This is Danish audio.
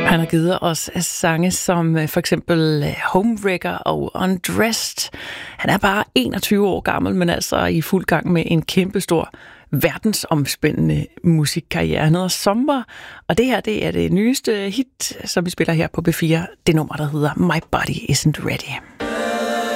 Han har givet os sange som for eksempel Homewrecker og Undressed. Han er bare 21 år gammel, men altså i fuld gang med en kæmpestor verdensomspændende musikkarriere. Han hedder Sommer, og det her det er det nyeste hit, som vi spiller her på B4. Det nummer, der hedder My Body Isn't Ready.